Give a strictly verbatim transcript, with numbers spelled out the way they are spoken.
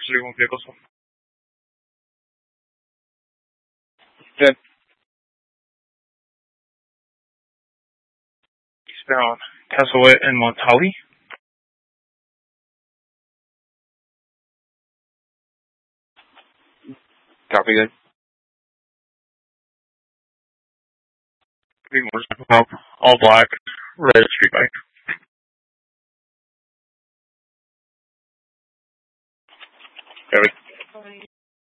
pursuing one vehicle. So. Good. Eastbound Tessawit and Montali. Copy, good. Three motorcycle, all black, red street bike. Copy.